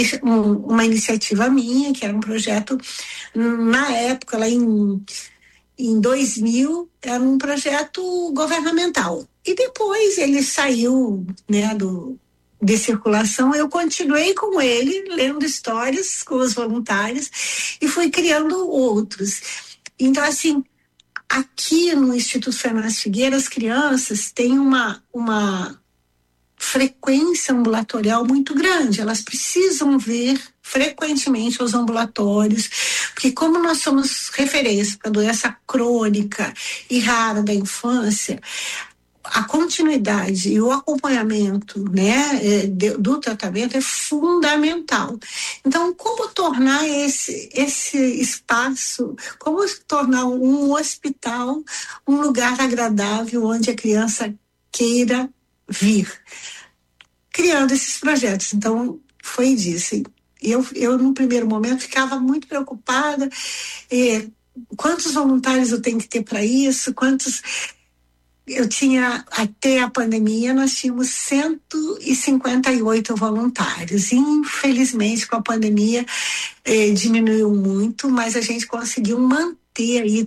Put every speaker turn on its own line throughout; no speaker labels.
uma iniciativa minha, que era um projeto, na época, lá em 2000, era um projeto governamental. E depois ele saiu, né, de circulação. Eu continuei com ele, lendo histórias com os voluntários e fui criando outros. Então, assim, aqui no Instituto Fernando Figueira, as crianças têm uma frequência ambulatorial muito grande. Elas precisam vir frequentemente aos ambulatórios, porque como nós somos referência para doença crônica e rara da infância, a continuidade e o acompanhamento, né, do tratamento é fundamental. Então, como tornar esse espaço, como tornar um hospital um lugar agradável onde a criança queira vir, criando esses projetos. Então, foi disso. Eu no primeiro momento, ficava muito preocupada, quantos voluntários eu tenho que ter para isso, eu tinha, até a pandemia, nós tínhamos 158 voluntários. Infelizmente, com a pandemia, diminuiu muito, mas a gente conseguiu manter aí,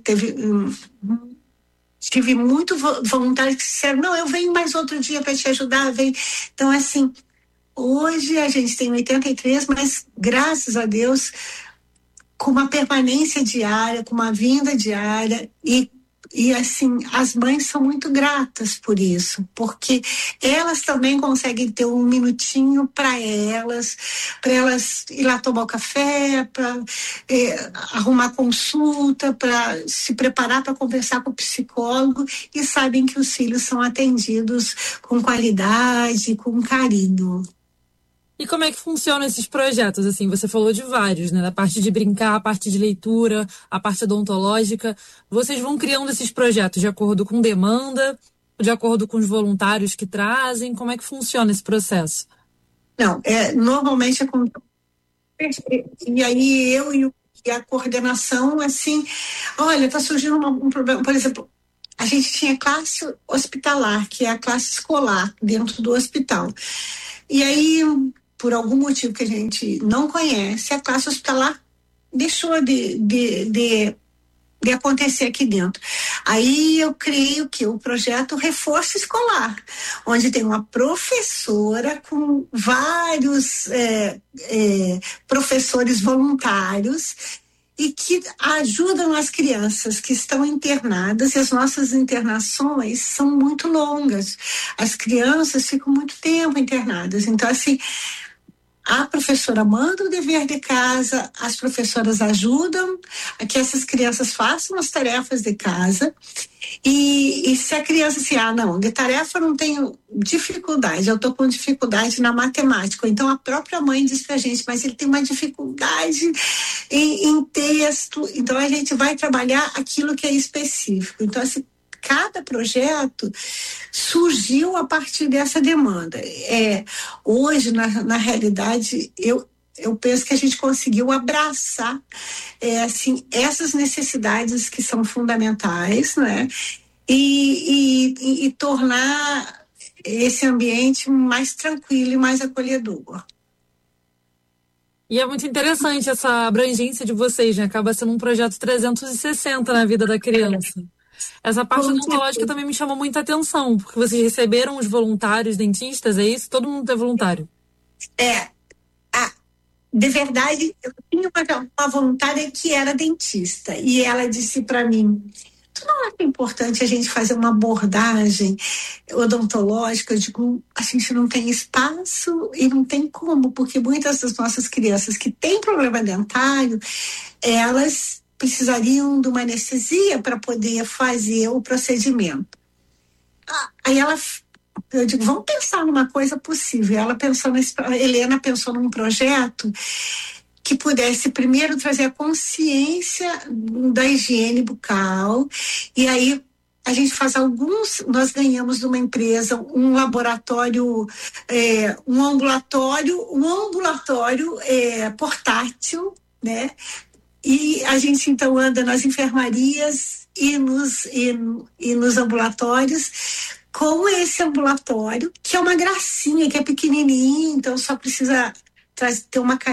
tive muitos voluntários que disseram, não, eu venho mais outro dia para te ajudar, vem. Então, assim, hoje a gente tem 83, mas graças a Deus, com uma permanência diária, com uma vinda diária e assim, as mães são muito gratas por isso, porque elas também conseguem ter um minutinho para elas ir lá tomar o café, para arrumar consulta, para se preparar para conversar com o psicólogo, e sabem que os filhos são atendidos com qualidade, com carinho.
E como é que funcionam esses projetos? Assim, você falou de vários, né? Da parte de brincar, a parte de leitura, a parte odontológica. Vocês vão criando esses projetos de acordo com demanda, de acordo com os voluntários que trazem? Como é que funciona esse processo?
Não, normalmente é com... E aí e a coordenação, assim, olha, está surgindo um problema, por exemplo, a gente tinha classe hospitalar, que é a classe escolar dentro do hospital. E aí, por algum motivo que a gente não conhece, a classe hospitalar deixou de acontecer aqui dentro. Aí eu criei o projeto Reforço Escolar, onde tem uma professora com vários professores voluntários e que ajudam as crianças que estão internadas, e as nossas internações são muito longas. As crianças ficam muito tempo internadas. Então, assim, a professora manda o dever de casa, as professoras ajudam a que essas crianças façam as tarefas de casa, e se a criança assim, não, de tarefa eu não tenho dificuldade, eu estou com dificuldade na matemática, então a própria mãe diz pra gente, mas ele tem uma dificuldade em texto, então a gente vai trabalhar aquilo que é específico. Então, assim, cada projeto surgiu a partir dessa demanda. Hoje, na realidade, eu penso que a gente conseguiu abraçar assim, essas necessidades que são fundamentais, né? E tornar esse ambiente mais tranquilo e mais acolhedor.
E é muito interessante essa abrangência de vocês, né? Acaba sendo um projeto 360 na vida da criança. Essa parte odontológica também me chamou muita atenção, porque vocês receberam os voluntários dentistas, é isso? Todo mundo é voluntário?
De verdade, eu tinha uma voluntária que era dentista, e ela disse para mim, tu não acha importante a gente fazer uma abordagem odontológica? Eu digo, a gente não tem espaço e não tem como, porque muitas das nossas crianças que têm problema dentário, elas precisariam de uma anestesia para poder fazer o procedimento. Aí eu digo, vamos pensar numa coisa possível. A Helena pensou num projeto que pudesse primeiro trazer a consciência da higiene bucal, e aí a gente faz nós ganhamos de uma empresa um laboratório, um ambulatório portátil, né? E a gente então anda nas enfermarias e nos ambulatórios com esse ambulatório, que é uma gracinha, que é pequenininho, então só precisa ter uma